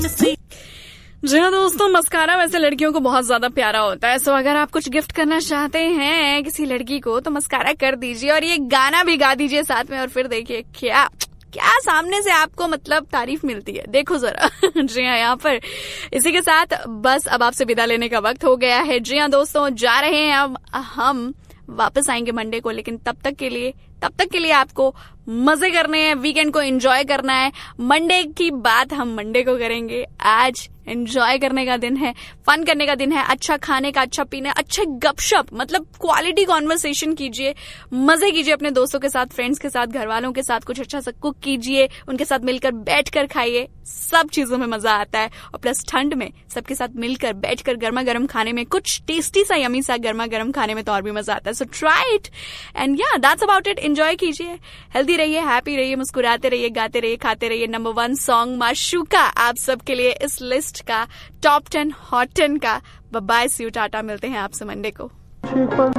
जी हाँ दोस्तों, मस्कारा वैसे लड़कियों को बहुत ज्यादा प्यारा होता है। सो अगर आप कुछ गिफ्ट करना चाहते हैं किसी लड़की को तो मस्कारा कर दीजिए और ये गाना भी गा दीजिए साथ में, और फिर देखिए क्या क्या सामने से आपको मतलब तारीफ मिलती है, देखो जरा। जी हाँ, यहाँ पर इसी के साथ बस अब आपसे विदा लेने का वक्त हो गया है। जी हाँ दोस्तों, जा रहे हैं अब हम, वापस आएंगे मंडे को, लेकिन तब तक के लिए आपको मजे करने हैं, वीकेंड को एंजॉय करना है। मंडे की बात हम मंडे को करेंगे। आज एंजॉय करने का दिन है, फन करने का दिन है, अच्छा खाने का, अच्छा पीने, अच्छे गपशप, मतलब क्वालिटी कॉन्वर्सेशन कीजिए, मजे कीजिए अपने दोस्तों के साथ, फ्रेंड्स के साथ, घर वालों के साथ, कुछ अच्छा सा कुक कीजिए, उनके साथ मिलकर बैठकर खाइए। सब चीजों में मजा आता है। और प्लस ठंड में सबके साथ मिलकर बैठकर गर्मा गर्म खाने में, कुछ टेस्टी सा यमी सा गर्मा गर्म खाने में तो और भी मजा आता है। सो ट्राई इट एंड या दैट्स अबाउट इट। एंजॉय कीजिए, हेल्दी रहिए, हैप्पी रहिए, मुस्कुराते रहिए, गाते रहिए, खाते रहिए। नंबर 1 सॉन्ग माशूका आप सबके लिए इस लिस्ट का, टॉप 10 हॉट 10 का। बाय, सी यू, टाटा, मिलते हैं आपसे मंडे को।